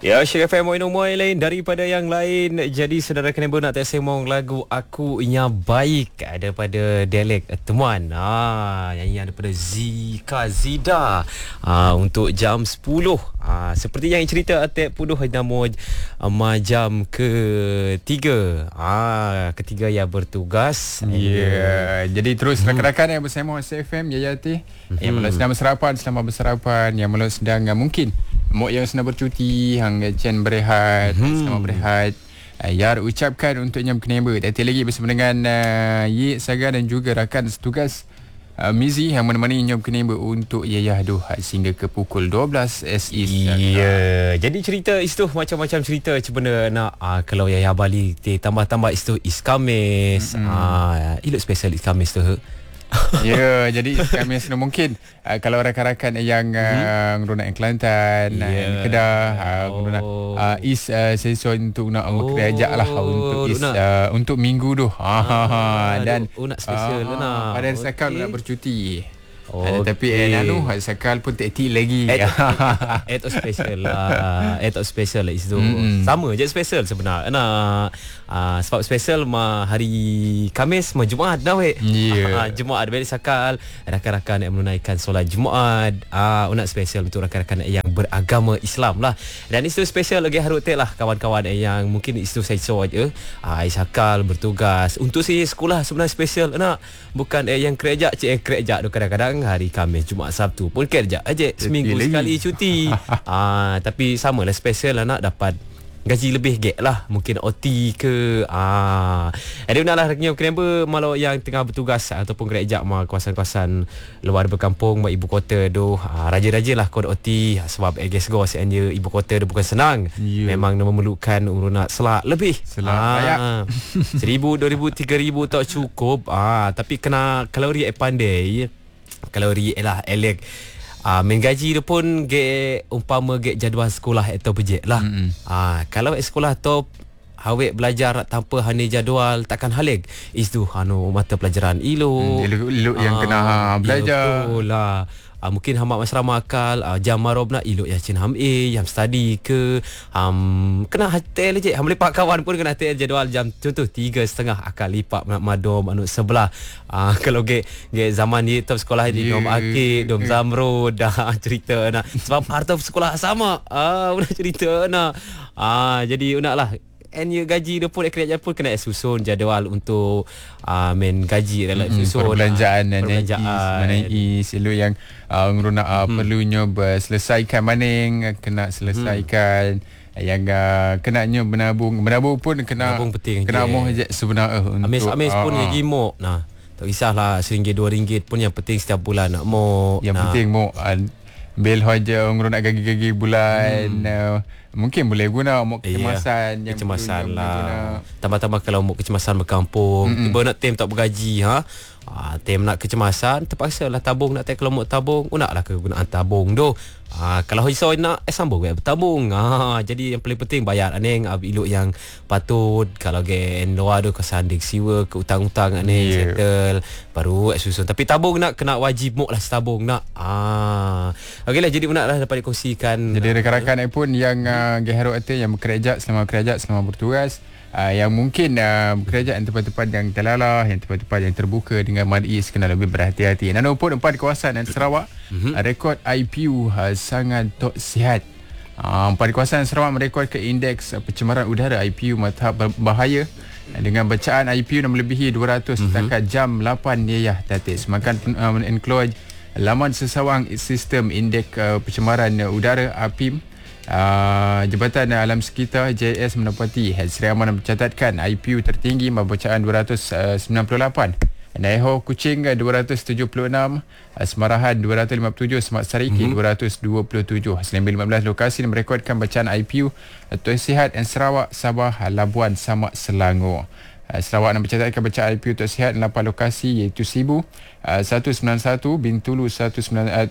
Ya, Syek FM Moin lain daripada yang lain. Jadi saudara Kenebo nak tak semong lagu Aku Yang Baik daripada Dialek Temuan. Nyanyian daripada Zika Zida. Untuk jam 10. Seperti yang cerita atik puduh nama jam ketiga. Ketiga yang bertugas. Jadi terus rakan-rakan yang bersama SFM Yayati yang sedang bersarapan, selamat bersarapan. Yang sedang mungkin Mok yang sedang bercuti, hang Chen berehat, selamat berehat. Yar ucapkan untuk Nyam Keneba. Nanti lagi bersama dengan Yik Saga dan juga rakan setugas Mizi yang menemani Nyam Keneba untuk Yayah Doh sehingga ke pukul 12 SE. Jadi cerita itu macam-macam cerita sebenarnya nak kalau Yayah Bali tambah-tambah itu Iskamis. Ilok special Iskamis tu. Jadi kami sudah mungkin kalau rakan-rakan yang nak Kelantan, Kedah, East season untuk nak kerja lah untuk East untuk minggu tu. Dan nak special pada sekal nak bercuti. Tapi sekal pun tak lagi. Itu special lah. Itu special lah itu. Sama je special sebenarnya. Sebab special hari Khamis Jumaat dah weh. Jumaat balik sakal rakan-rakan yang menunaikan solat Jumaat. Nak special untuk rakan-rakan yang beragama Islam lah. Dan itu special lagi harut lah kawan-kawan yang mungkin itu saya aja. Sakal bertugas untuk si sekolah sebenarnya special nak bukan yang kerja yang kerja tu kadang-kadang hari Khamis, Jumaat, Sabtu pun kerja aja seminggu sekali cuti. Tapi samalah special nak dapat gaji lebih gek lah, mungkin OT ke. Ada benarlah Nyam Keneba malau yang tengah bertugas ataupun kerja kawasan-kawasan luar berkampung ibu kota tu raja-raja lah kod OT sebab guess go sebenarnya ibu kota tu bukan senang. Memang memerlukan urunat selak lebih. Selak 1,000, 2,000, 3,000 tak cukup. Tapi kena kalori pandai. Kalori elek. Main gaji tu pun umpama jadual sekolah atau pejek lah. Kalau sekolah top awek belajar tanpa hanya jadual takkan halik. Itu mata pelajaran ilok yang kena belajar. Betul lah. Mungkin hamak masrama akal jam marob nak ilok ya cin ham jam study ke kena hotel je ham lepak kawan pun kena hotel jadual jam contoh 3.30 akal lipat nak madom sebelah. Kalau zaman ni top sekolah di Dom Akid, Dom Zamrud dah cerita nak sebab harta sekolah sama udah cerita nak jadi unaklah gaji dia pun kerja pun kena susun jadual untuk main gaji dalam susun perbelanjaan selalu yang perlunya selesaikan maning kena selesaikan yang kenanya menabung pun kena penting kena moh je sebenarnya untuk amis pun lagi mok tak kisahlah RM1 RM2 pun yang penting setiap bulan nak mok yang penting mok bil hoja nak gagi-gagi bulan mungkin boleh guna mok kecemasan yang kecemasan lah tambah-tambah kalau mok kecemasan berkampung tiba nak tim tak bergaji tim nak kecemasan terpaksa lah tabung nak kalau mok tabung unaklah kegunaan tabung tu kalau hoja nak sambung bertabung jadi yang paling penting bayar aneng ilok yang patut kalau gen luar tu kesanding siwa ke utang-utang aneng settle baru susun tapi tabung nak kena wajib mok lah setabung nak okeylah jadi unaklah dapat dikongsikan jadi rakan-rakan pun yang harap yang bekerja selama bertugas yang mungkin bekerja yang tempat-tempat yang terlalah, yang tempat-tempat yang terbuka dengan madis kena lebih berhati-hati. Dan pun 4 kawasan Sarawak rekod IPU sangat tak sihat. 4 kawasan Sarawak merekod ke indeks pencemaran udara IPU tahap berbahaya dengan bacaan IPU yang melebihi 200 setakat jam 8 Yayah Tatis. Semakan include laman sesawang sistem indeks pencemaran udara APIM. Jabatan Alam Sekitar JS mendapati Seri Aman mencatatkan IPU tertinggi membacaan 298, Naiho Kuching 276, Semarahan 257, Semak Sariki 227. Selain 15 lokasi yang merekodkan bacaan IPU tersihat Sarawak, Sabah, Labuan, Samak, Selangor. Sarawak yang mencatatkan bacaan IPU tersihat 8 lokasi iaitu Sibu 191, Bintulu 176,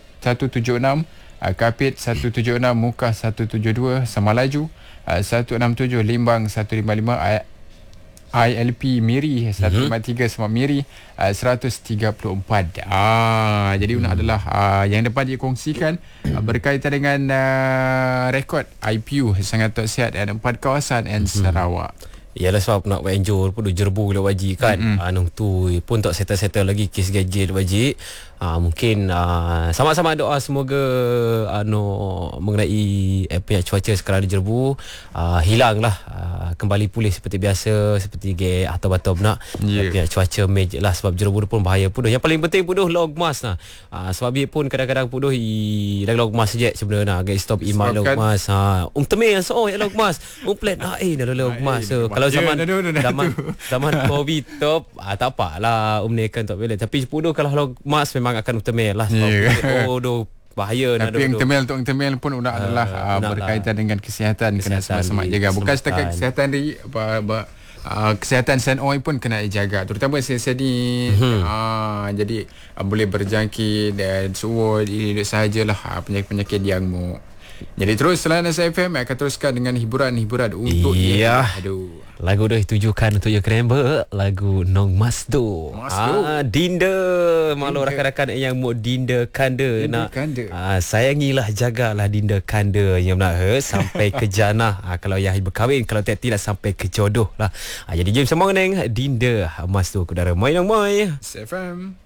Kapit 176, Mukah 172, Samalaju 167, Limbang 155, ILP Miri 153 Smart Miri 134. Jadi Una adalah yang dapat dikongsikan berkaitan dengan rekod IPU sangat sihat dan 4 kawasan Sarawak. Yalah sebab nak buat enjol pun jerbu le wajib kan. Anu tu pun tak settle lagi kes gaji wajib. Mungkin sama-sama doa semoga mengenai punya cuaca sekarang di jerbu hilanglah, kembali pulih seperti biasa, seperti atau batam nak punya cuaca major lah, sebab jerbu pun bahaya puduh. Yang paling penting puduh log mas nah. Sebab dia pun kadang-kadang puduh dah log mas saja sebenarnya agak stop imak log mas. Temel ya log mas. Plan dah log mas. Kalau zaman COVID top tak apalah menaikkan top balance, tapi puduh kalau log mas memang akan temel lah sebab bahaya. Tapi yang temel pun adalah berkaitan dengan kesihatan kena sama-sama jaga. Bukan setakat kesihatan kesihatan Senoi pun kena dijaga, terutama seni. Jadi boleh berjangkit dan semua ini sahajalah penyakit-penyakit yang jadi terus Layan FM akan teruskan dengan hiburan-hiburan untuk lagu dah ditujukan untuk yang krember, lagu Nong Masdo. Dinda malu rakan-rakan yang mau Dinda Kanda nak sayangilah, jagalah Dinda Kanda yang nak sampai ke jannah. Kalau yang berkahwin, kalau tidak sampai ke jodoh lah. Jadi jom semua neng Dinda Masdo kudara mai nang mai FM.